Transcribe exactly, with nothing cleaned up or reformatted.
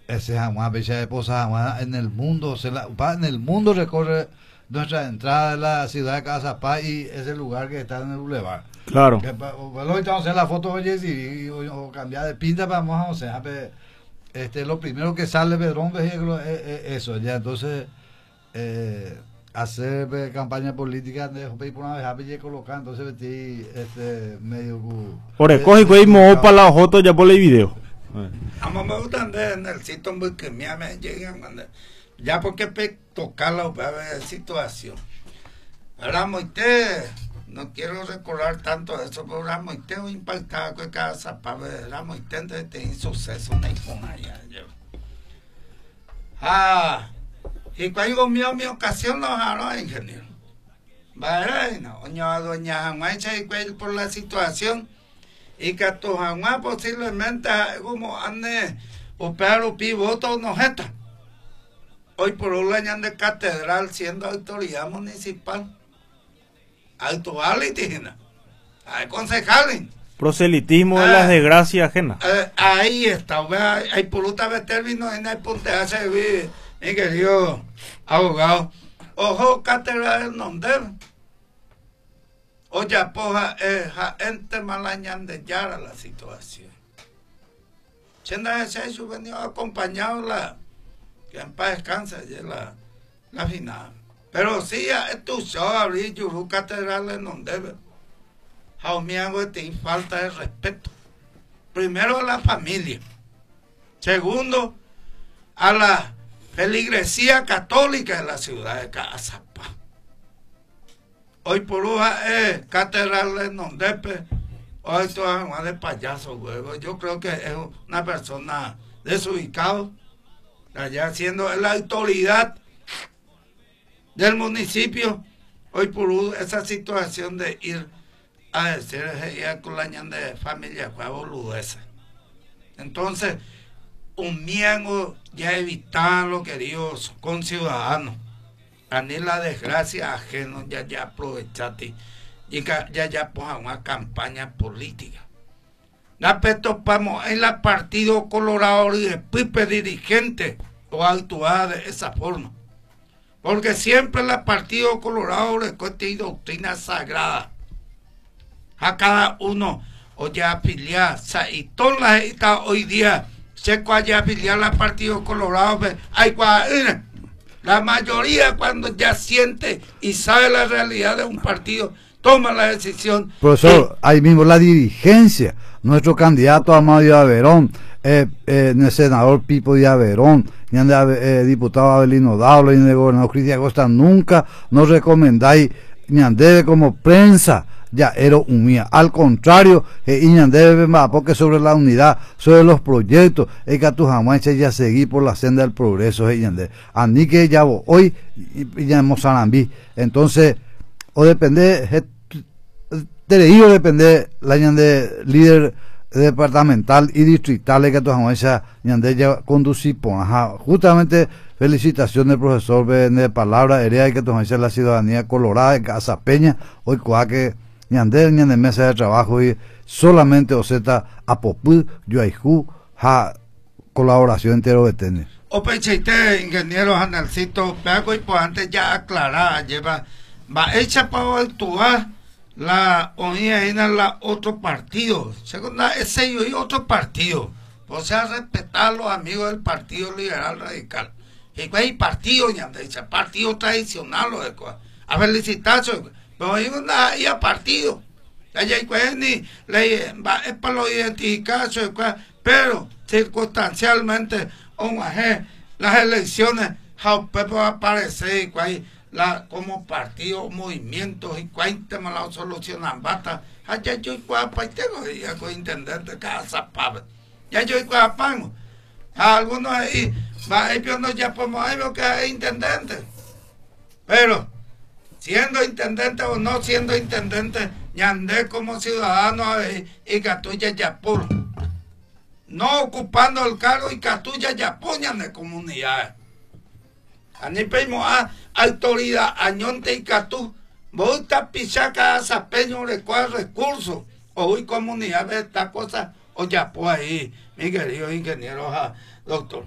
ese jamás, de Poza, jamás en el mundo, se la, va, en el mundo recorre nuestra entrada de la ciudad de Casapá y ese lugar que está en el bulevar. Claro. Que, bueno, ahorita vamos a hacer la foto, oye, y, y, o, o cambiar de pinta, vamos a hacer, pe, este, lo primero que sale Pedrón es, es eso, ya, entonces, eh, hacer pe, campaña política de por una vez, ya colocar, entonces, metí, este, medio... Por el coge y mo para la foto ya por el video. A mí me gustan en el sitio porque me llegan, ya porque tocarla para ver la situación. Ahora, Moité, no quiero recordar tanto eso, pero ahora Moité es impactado con cada zapato, ahora Moité tiene suceso en el con allá. Ah, y cuando mío mi ocasión los hará, ingeniero. Vale, no, doña doña Jamacha y por la situación. Y que tu jamás posiblemente como ande operar pivotos no jeta. Hoy por un año de catedral siendo autoridad municipal. Actual indígena. Hay concejales. Proselitismo ah, de las desgracias ajenas. Eh, ahí está. Hay por otra vez términos en el punto de hacer mi querido abogado. Ojo, catedral donde oye, poja, eh, gente malañan de Yara la situación. Siendo ese hecho, venido acompañado la, que en paz descansa, la, la final. Pero sí, esto show abrir Yurú catedral en donde Jaumiango tiene falta de respeto. Primero a la familia. Segundo, a la feligresía católica de la ciudad de Casapá. Hoy por hoy es catedral de Nondepe, hoy toda una de payaso, huevo. Yo creo que es una persona desubicada, allá siendo la autoridad del municipio. Hoy por hoy esa situación de ir a decir ya con la ñan de familia fue boludeza. Entonces, un miembro ya evitar lo queridos conciudadanos. A ni la desgracia ajeno ya ya aprovechaste y ya ya pues una campaña política. La petopamos en la partido colorado y después dirigente o actuar de esa forma. Porque siempre la partido colorado le cuesta doctrina sagrada. A cada uno oye afiliar, y todas las estas hoy día se cuaya afiliar la partido colorado, hay cuál. La mayoría cuando ya siente y sabe la realidad de un partido, toma la decisión. Profesor, y, ahí mismo la dirigencia, nuestro candidato Amado Díaz Verón, eh, eh, el senador Pipo Díaz Verón, eh, diputado Abelino Daulo y el gobernador Cristian Costa, nunca nos recomendáis ñandebe como prensa ya era humía, al contrario, eh, ñandebe porque sobre la unidad, sobre los proyectos, es que tu jamás ya seguí por la senda del progreso, eh, ñandebe, ani que ya vos, hoy ya hemos Sarambí, entonces o depende de ello depende la ñande líder departamental y distrital que tu jamás ñande ya conducir por ajá, justamente felicitaciones profesor de palabra heredera que tu jamás la ciudadanía colorada de Casa Peña hoy coa que ñande ñande mesa de trabajo y solamente oseta apopu yuaijú ja colaboración entero de tenis. O pecheite ingeniero Janelcito Peaco y pues antes ya aclarar lleva va hecha para actuar la oía en la otro partido segunda ese y otro partido o sea respetar a los amigos del Partido Liberal Radical y hay partido ñande dice partido tradicional lo de a felicitarse pero hay una y a partido allá hay ni le va es para lo identificar pero circunstancialmente las elecciones va a aparecer la como partido movimientos y cuánto me la solucionan basta allá yo y cuapa y tengo ya con intendente casa pave ya yo y cuapango algunos ahí va no ya podemos ver que es intendente pero siendo intendente o no siendo intendente ñandé como ciudadano y Catuya Yapur no ocupando el cargo y Catuya Yapur ñandé comunidad ani pedimos a autoridad añonte y Catú vos está pichaca a sapeño le cual recursos o hoy comunidad de esta cosa o Yapur ahí mi querido ingeniero doctor